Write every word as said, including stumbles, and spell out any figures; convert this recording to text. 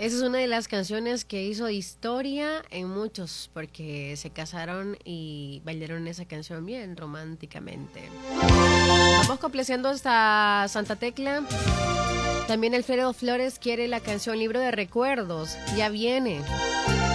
Esa es una de las canciones que hizo historia en muchos, porque se casaron y bailaron esa canción bien románticamente. Vamos complaciendo hasta Santa Tecla. También Alfredo Flores quiere la canción Libro de Recuerdos. Ya viene.